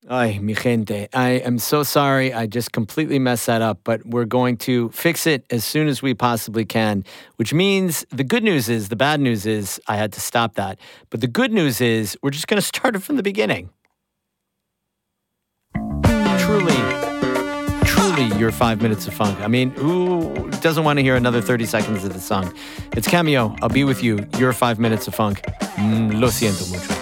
Ay, mi gente. I am so sorry. I just completely messed that up, but we're going to fix it as soon as we possibly can, which means the good news is, the bad news is I had to stop that. But the good news is we're just going to start it from the beginning. Truly your 5 minutes of funk. I mean, who doesn't want to hear another 30 seconds of the song? It's Cameo. I'll be with you. Your 5 minutes of funk. Lo siento mucho.